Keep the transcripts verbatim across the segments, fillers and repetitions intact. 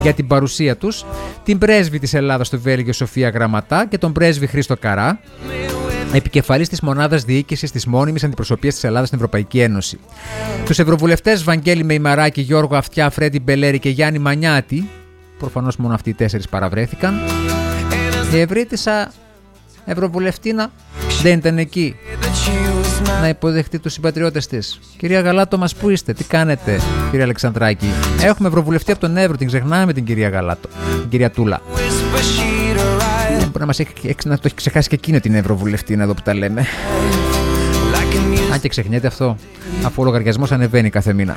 για την παρουσία τους την πρέσβη της Ελλάδας στο Βέλγιο Σοφία Γραμματά και τον πρέσβη Χρήστο Καρά, επικεφαλής της μονάδας διοίκησης της μόνιμης αντιπροσωπείας της Ελλάδας στην Ευρωπαϊκή Ένωση. Τους ευρωβουλευτές Βαγγέλη Μεϊμαράκη, Γιώργο Αυτιά, Φρέντι Μπελέρη και Γιάννη Μανιάτη, προφανώς μόνο αυτοί οι τέσσερις παραβρέθηκαν, η ευρύτισσα ευρωβουλευτήνα δεν ήταν εκεί να υποδεχτεί τους συμπατριώτες της. Κυρία Γαλάτο, μας πού είστε, τι κάνετε, κυρία Αλεξανδράκη? Έχουμε ευρωβουλευτή από τον Εύρο, την ξεχνάμε την κυρία Γαλάτο, την κυρία Τούλα. Μπορεί να μας έχει, να το έχει ξεχάσει και εκείνο την ευρωβουλευτή, εδώ που τα λέμε. Αν και ξεχνιέται αυτό, αφού ο λογαριασμός ανεβαίνει κάθε μήνα.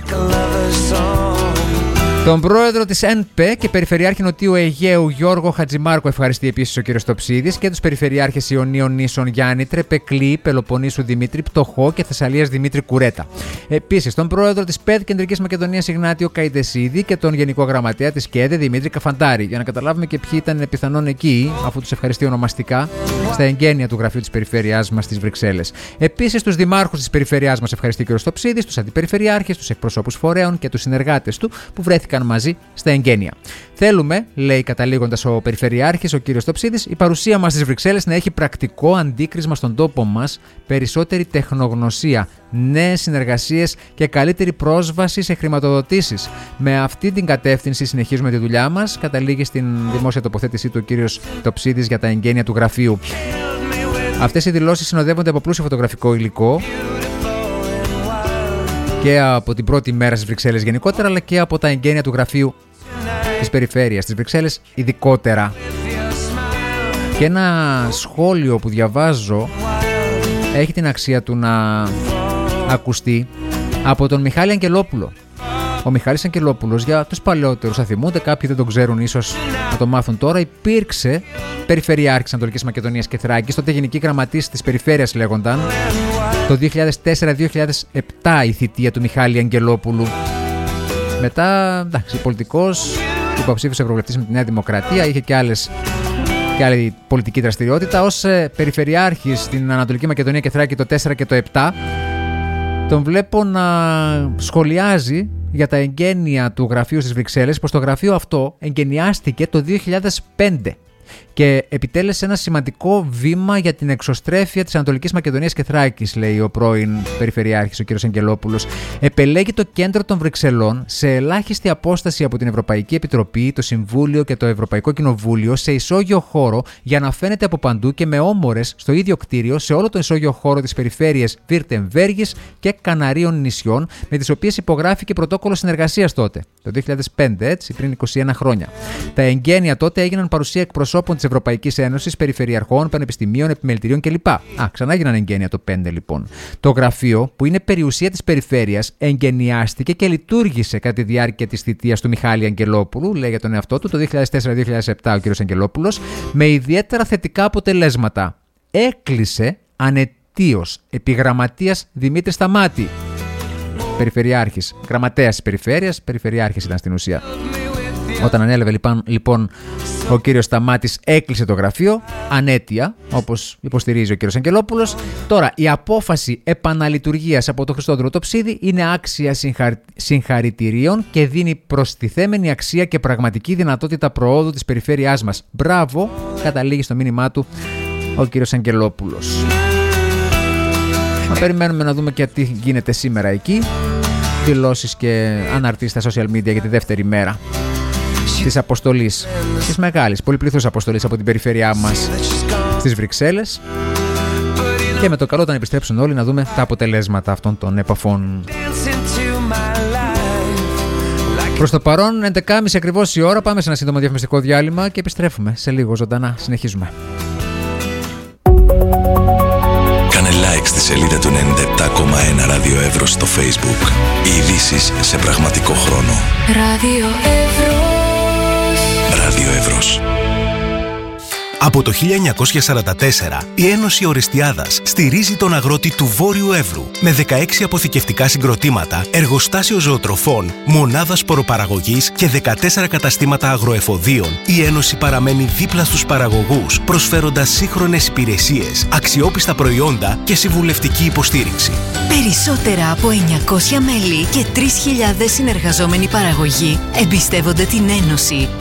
Τον πρόεδρο της ΕΝΠΕ και περιφερειάρχη Νοτιού Αιγαίου Γιώργο Χατζημάρκο ευχαριστεί επίσης ο κ. Στοψίδης και τους περιφερειάρχες Ιωνίων Νήσων Γιάννη Τρεπεκλή, Πελοποννήσου Δημήτρη Πτωχό και Θεσσαλίας Δημήτρη Κουρέτα. Επίσης, τον πρόεδρο της ΠΕΔ Κεντρικής Μακεδονίας Ιγνάτιο Καϊτεσίδη και τον γενικό γραμματέα της ΚΕΔΕ Δημήτρη Καφαντάρη. Για να καταλάβουμε και ποιοι ήταν πιθανόν εκεί, αφού τους ευχαριστεί ονομαστικά στα εγγένεια του γραφείου της περιφέρειάς μας στις Βρυξέλλες. Επίσης, τους δημάρχους της περιφέρειάς μας ευχαριστεί ο κ. Στοψίδης, τους αντιπεριφερειάρχες, τους εκπροσώπους φορέων και τους συνεργάτες του που βρέθηκαν μαζί στα εγγένεια. Θέλουμε, λέει καταλήγοντας ο Περιφερειάρχης, ο κ. Στοψίδης, η παρουσία μας στις Βρυξέλλες να έχει πρακτικό αντίκρισμα στον τόπο μας, περισσότερη τεχνογνωσία, νέες συνεργασίες και καλύτερη πρόσβαση σε χρηματοδοτήσεις. Με αυτή την κατεύθυνση συνεχίζουμε τη δουλειά μας, καταλήγει στην δημόσια τοποθέτησή του ο κ. Στοψίδης για τα εγγένεια του γραφείου. Αυτές οι δηλώσεις συνοδεύονται από πλούσιο φωτογραφικό υλικό και από την πρώτη μέρα στις Βρυξέλλες γενικότερα, αλλά και από τα εγγένεια του γραφείου της περιφέρειας της Βρυξέλλες ειδικότερα. Και ένα σχόλιο που διαβάζω έχει την αξία του να ακουστεί από τον Μιχάλη Αγγελόπουλο. Ο Μιχάλης Αγγελόπουλος, για τους παλαιότερους θα θυμούνται, κάποιοι δεν τον ξέρουν ίσως να το μάθουν τώρα, υπήρξε περιφερειάρχης Ανατολικής Μακεδονίας και Θράκης, τότε γενική γραμματής της περιφέρειας λέγονταν. Το δύο χιλιάδες τέσσερα δύο χιλιάδες επτά η θητεία του Μιχάλη Αγγελόπουλου. Μετά, εντάξει, πολιτικός, υποψήφιος ευρωβουλευτής με τη Νέα Δημοκρατία, είχε και, άλλες, και άλλη πολιτική δραστηριότητα. Ως ε, περιφερειάρχης στην Ανατολική Μακεδονία και Θράκη το τέσσερα και το επτά, τον βλέπω να σχολιάζει για τα εγγένεια του γραφείου στις Βρυξέλλες, πως το γραφείο αυτό εγγενιάστηκε το δύο χιλιάδες πέντε και επιτέλεσε ένα σημαντικό βήμα για την εξωστρέφεια της Ανατολικής Μακεδονίας και Θράκης, λέει ο πρώην Περιφερειάρχης, ο κ. Αγγελόπουλος. Επελέγει το κέντρο των Βρυξελών σε ελάχιστη απόσταση από την Ευρωπαϊκή Επιτροπή, το Συμβούλιο και το Ευρωπαϊκό Κοινοβούλιο, σε ισόγειο χώρο για να φαίνεται από παντού και με όμορες στο ίδιο κτίριο σε όλο το ισόγειο χώρο της περιφέρειας Βίρτεμβέργης και Καναρίων νησιών, με τις οποίες υπογράφηκε πρωτόκολλο συνεργασίας τότε, το δύο χιλιάδες πέντε, έτσι, πριν είκοσι ένα χρόνια. Τα εγγένεια τότε έγιναν παρουσία εκπροσώπων της Ευρωπαϊκής Ένωσης, περιφερειαρχών, πανεπιστημίων, επιμελητηρίων κλπ. Α, ξανά έγιναν εγγένεια το πέντε λοιπόν. Το γραφείο, που είναι περιουσία της περιφέρειας, εγγενιάστηκε και λειτουργήσε κατά τη διάρκεια της θητείας του Μιχάλη Αγγελόπουλου, λέει για τον εαυτό του, το δύο χιλιάδες τέσσερα δύο χιλιάδες επτά ο κ. Αγγελόπουλος, με ιδιαίτερα θετικά αποτελέσματα. Έκλεισε ανετίως επί γραμματείας Δημήτρη Σταμάτη. Περιφερειάρχης, γραμματέας της περιφέρειας, περιφερειάρχης ήταν στην ουσία. Όταν ανέλαβε λοιπόν, λοιπόν ο κύριος Σταμάτης, έκλεισε το γραφείο ανέτεια, όπως υποστηρίζει ο κύριος Αγγελόπουλος. Τώρα, η απόφαση επαναλειτουργίας από τον Χριστόδουλο Τοψίδη είναι άξια συγχαρη... συγχαρητηρίων και δίνει προστιθέμενη αξία και πραγματική δυνατότητα προόδου της περιφέρειάς μας. Μπράβο, καταλήγει στο μήνυμά του ο κύριος Αγγελόπουλος. Μα περιμένουμε να δούμε και τι γίνεται σήμερα εκεί. Δηλώσεις και αναρτήσεις στα social media για τη δεύτερη μέρα της αποστολής, της μεγάλης, πολυπληθούς αποστολής από την περιφέρειά μας στις Βρυξέλλες, και με το καλό όταν επιστρέψουν όλοι να δούμε τα αποτελέσματα αυτών των επαφών. Προς το παρόν, έντεκα και μισή ακριβώς η ώρα, πάμε σε ένα σύντομο διαφημιστικό διάλειμμα και επιστρέφουμε σε λίγο ζωντανά. Συνεχίζουμε. Κάνε like στη σελίδα του ενενήντα επτά κόμμα ένα Ράδιο Εύρος στο Facebook. Οι ειδήσεις σε πραγματικό χρόνο. Ράδιο Εύρος. Ράδιο Εύρος. Από το χίλια εννιακόσια σαράντα τέσσερα, η Ένωση Ορεστιάδας στηρίζει τον αγρότη του Βόρειου Εύρου με δεκαέξι αποθηκευτικά συγκροτήματα, εργοστάσιο ζωοτροφών, μονάδα σποροπαραγωγής και δεκατέσσερα καταστήματα αγροεφοδίων. Η Ένωση παραμένει δίπλα στους παραγωγούς, προσφέροντας σύγχρονες υπηρεσίες, αξιόπιστα προϊόντα και συμβουλευτική υποστήριξη. Περισσότερα από εννιακόσια μέλη και τρεις χιλιάδες συνεργαζόμενοι παραγωγοί εμπιστεύονται την Ένωση